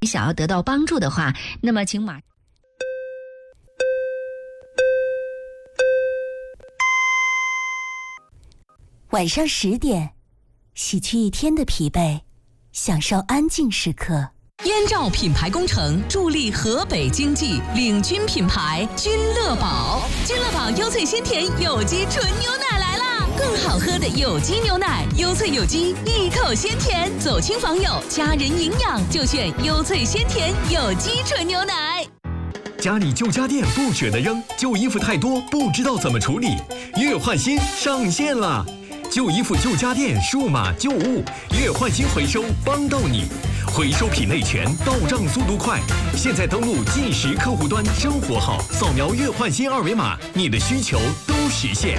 想要得到帮助的话，那么请晚上10点，洗去一天的疲惫，享受安静时刻。 燕赵品牌工程助力河北经济，领军品牌君乐宝。君乐宝优萃鲜甜有机纯牛奶来啦！更好喝的有机牛奶，优萃有机，一口鲜甜，走亲访友，家人营养就选优萃鲜甜有机纯牛奶。 家里旧家电不舍得扔，旧衣服太多不知道怎么处理，月换新上线了！旧衣服、旧家电、数码旧物，月换新回收帮到你，回收品类全，到账速度快。现在登录计时客户端生活号，扫描月换新2维码，你的需求都实现。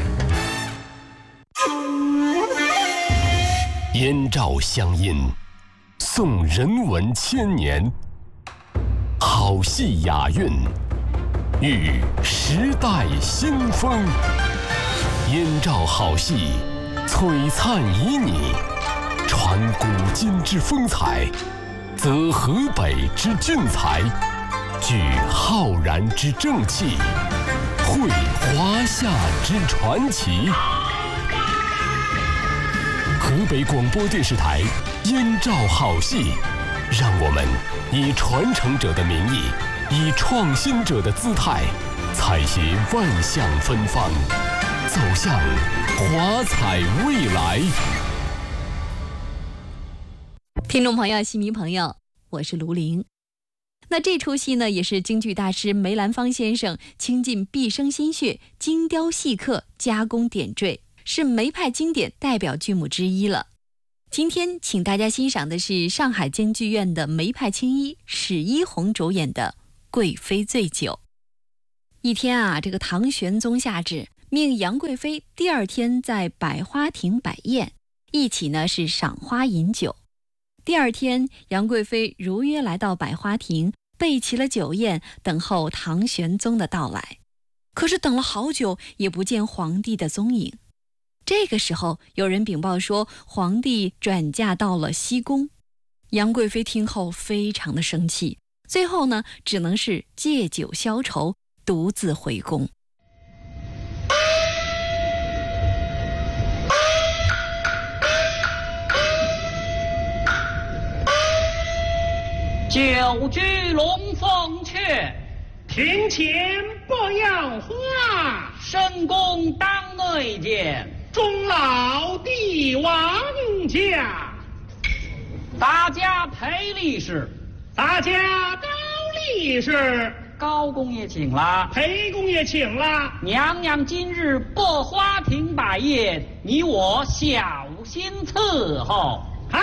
燕赵乡音，颂人文千年，好戏雅韵，遇时代新风。燕赵好戏，璀璨旖旎，传古今之风采，则河北之俊才，聚浩然之正气，绘华夏之传奇。河北广播电视台燕赵好戏，让我们以传承者的名义，以创新者的姿态，采撷万象芬芳，走向华彩未来。 听众朋友、戏迷朋友，我是卢玲。那这出戏呢，也是京剧大师梅兰芳先生倾尽毕生心血精雕细刻加工点缀，是梅派经典代表剧目之一了。今天请大家欣赏的是上海京剧院的梅派青衣史一红主演的《贵妃醉酒》。一天啊，这个唐玄宗下旨，命杨贵妃第2天在百花亭摆宴，一起呢是赏花饮酒。第2天，杨贵妃如约来到百花亭，备齐了酒宴，等候唐玄宗的到来。可是等了好久，也不见皇帝的踪影。这个时候，有人禀报说，皇帝转嫁到了西宫。杨贵妃听后非常的生气，最后呢，只能是借酒消愁，独自回宫。 酒居龙凤阙， 庭前不要花， 深宫当内监， 终老帝王家。 大家裴力士， 大家高力士， 高公也请了， 裴公也请了。 娘娘今日百花亭摆宴，你我小心伺候。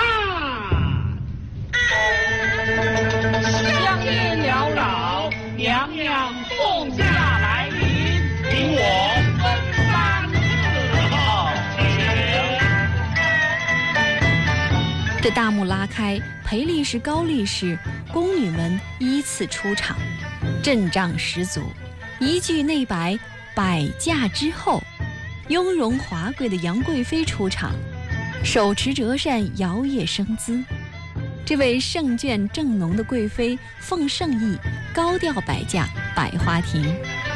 香烟缭绕，娘娘凤驾来临，你我分班伺候。这大幕拉开，裴力士、高力士、宫女们依次出场，阵仗十足。一句内白，摆驾之后，雍容华贵的杨贵妃出场，手持折扇，摇曳生姿。这位圣眷正浓的贵妃奉圣意高调摆驾百花亭。